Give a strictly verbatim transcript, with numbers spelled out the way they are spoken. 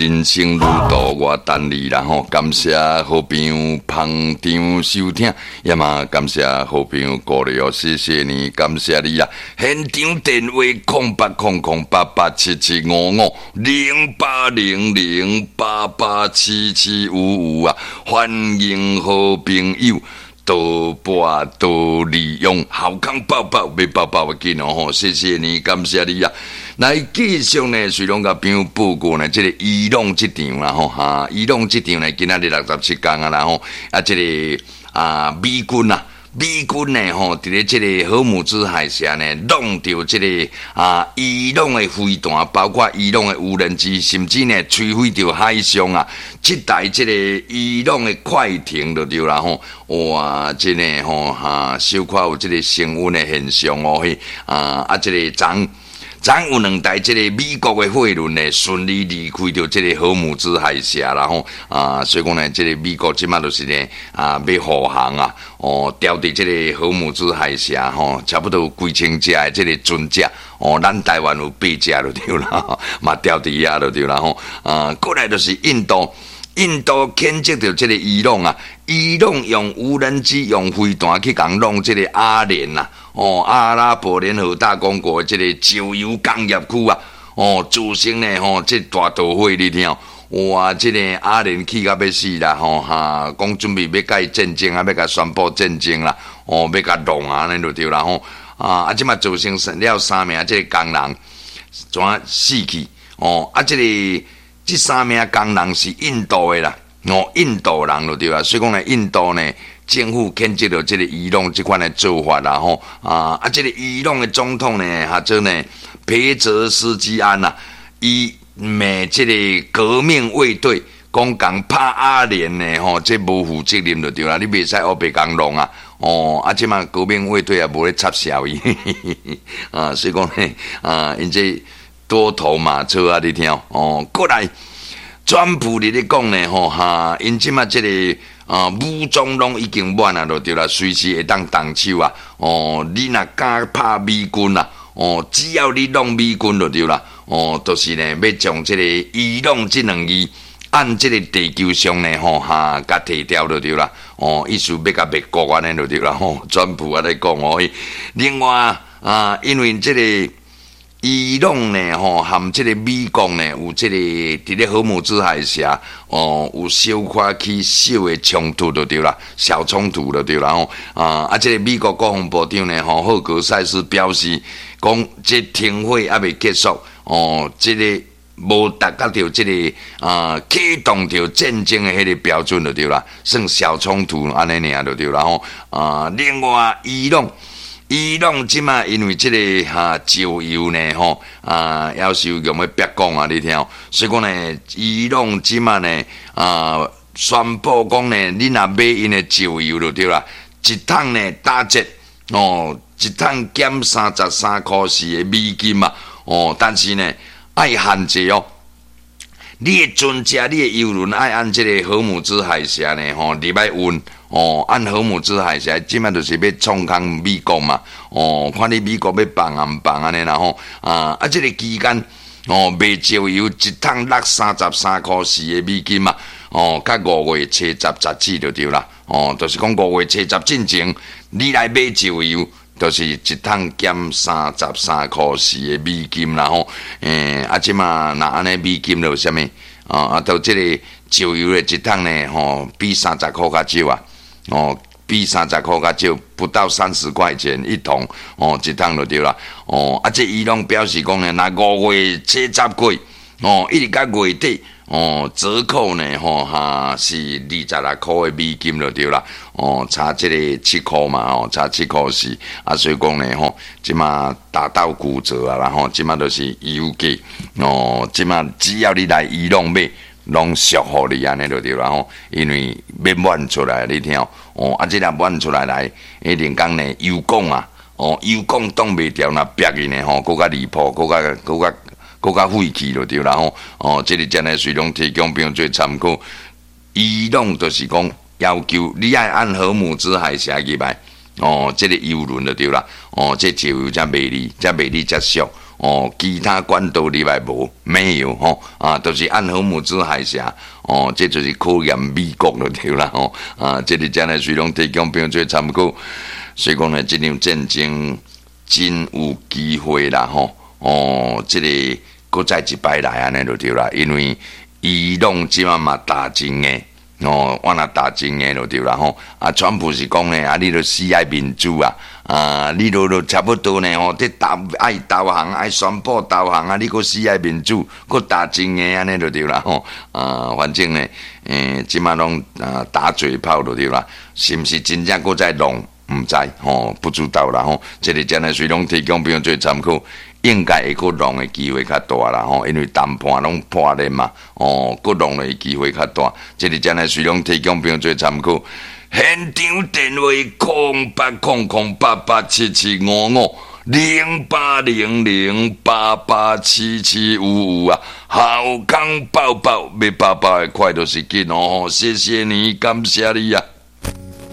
人生路途我等你啦吼，感谢好朋友捧场收听，也嘛感谢好朋友鼓励哦，谢谢你，感谢你啦。现场电话空八空空八八七七五五零八零零八八七七五五啊，欢迎好朋友。多播多利用，好康抱抱，要抱抱的紧哦吼！谢谢你，感谢你啊！来继续呢，随龙甲朋友报告呢，这个伊朗这场啦吼哈，伊朗这场呢，今仔日六十七天啊啦吼，啊这个啊美军啊。美军呢吼，伫咧即个荷姆兹海峡呢，弄到即个啊伊朗的飞弹，包括伊朗的无人机，甚至呢摧毁到海上啊，即台即个伊朗的快艇就对啦吼，哇，真诶吼哈，小可有即个升温的现象哦嘿，啊啊，即个昨昨有两台即个美国的货轮呢，顺利离开到即个荷姆兹海峡啦吼，啊，所以讲呢，即个美国即马就是呢啊要护航啊。哦，调伫即个荷姆兹海峡吼，差不多几千只的即个船只，哦，咱台湾有八只就对啦，嘛调伫遐就对啦吼。啊，过来就是印度，印度谴责着即个伊朗啊，伊朗用无人机、用飞弹去共弄即个阿联呐，哦，阿拉伯联合大公国即个石油工业区啊，哦，造成呢吼，即大导火你听。哇！这个阿联气甲要死啦吼哈，讲准备要甲伊战争啊，要甲宣布战争啦，哦，要甲弄啊，安尼就对啦吼啊！啊，即马造成死了三名这个工人，怎啊死去哦？啊，这个这三名工人是印度的啦，哦，印度人就对啦，所以讲呢，印度呢政府谴责了这个伊朗这款的做法啦吼啊！啊，这个伊朗的总统呢，哈做呢裴泽斯基安呐，伊。骂即个革命卫队讲共拍阿联呢吼，这无负责任就对啦，你袂使黑白共弄啊！哦，啊，即马革命卫队也无咧插潲伊，啊，所以讲呢，啊，因这多头马车啊，你听哦，过来，川普你咧讲呢吼哈，因即马即个啊武装拢已经满啊，就对啦，随时会当动手啊！哦，你若敢拍美军啊！哦，只要你弄美军就对啦。哦，就是呢，要将这个伊朗这两字按这个地球上呢，吼哈，甲摕掉就对啦。哦，意思要甲灭国安尼就对啦。吼，川普啊在讲哦。另外啊，因为这个伊朗呢，吼含这个美国呢，有这个伫咧荷姆兹海峡，哦，有小可去小的冲突就对啦，小冲突就对啦。吼啊，啊，这个美国国防部长呢，吼霍格塞斯表示。讲这停火还未结束哦，这个无达到着这个啊启动着战争的迄个标准就对啦，算小冲突安尼尔就对啦吼啊。另外，伊朗伊朗即马因为这个哈、啊、石油呢吼啊，要求用要白讲啊，你听，所以讲呢，伊朗即马呢啊宣布讲呢，你若买因的石油就对啦，一桶呢打折哦。一桶减三十三块四的美金嘛，哦，但是呢，爱限制哦。你的船只、你的油轮爱按这个荷姆兹海峡呢，吼、哦，入来运，哦，按荷姆兹海峡，即摆就是要冲抗美国嘛，哦，看你美国要放啊唔放安尼啦吼，啊，啊，这个期间，哦，卖石油一桶落三十三块四的美金嘛，哦，甲五月七十十指就对啦，哦，就是讲五月七十进前，你来买石油。就是一桶减三十三块四的美金啦吼，诶、欸，啊，即嘛那安尼美金就啥物啊？啊，到即个石油的一桶呢，吼，比三十块较少啊，哦，比三十块较少，不到三十块钱一桶，哦，一桶就对啦，哦，啊，这伊朗表示讲呢，那五月七十过，哦，一直到月底。哦，折扣呢，吼哈是二十六块的美金就对啦，哦，差这个七块嘛，哦，差七块是，啊，所以讲呢，吼，即马达到骨折啊，然后即马都是油价，哦，即马只要你来伊朗买，拢俗互你安尼就对啦，吼，因为要满出来，你听，哦，啊，即若满出来来，一定讲呢，油讲啊，哦，油讲挡袂掉，那逼去呢，吼，更较离谱，更加更加。更加废弃就对啦吼，哦，这里真诶随拢提供并做参考。伊朗就是讲要求你爱按荷姆兹海峡入来，哦，这个油轮就对啦，哦，这石油才卖你，才卖你才俗， 哦，其他管道里来无没有吼、哦、啊，都、就是按荷姆兹海峡哦，这就是考验美国就对啦吼、哦、啊，这里将来水拢提供朋友做参考，所以讲呢，这场战争真有机会啦吼、哦，哦，这个搁再一摆来安尼就对啦，因为伊拢即嘛嘛打真诶。哦，我若打真诶就对啦吼，啊，川普是讲呢，啊，你著死爱民主啊，啊，你都都差不多呢吼，你投爱投降，爱宣布投降啊，你搁死爱民主，搁打真诶安尼就对啦吼，啊，反正呢，诶、欸，即马拢啊打嘴炮就对啦，是毋是真正搁在弄？毋知吼，不知道啦吼，这个将来虽拢提供不用做参考。应该会搁弄的机会较大啦吼，因为谈判拢破裂嘛，哦，搁弄的机会较大。这里将来随拢提供朋友做参考。现场电话空八空空八八七七五五零八零零八八七七五五啊，好康宝宝要爸爸的快乐时间哦，谢谢你，感谢你啊。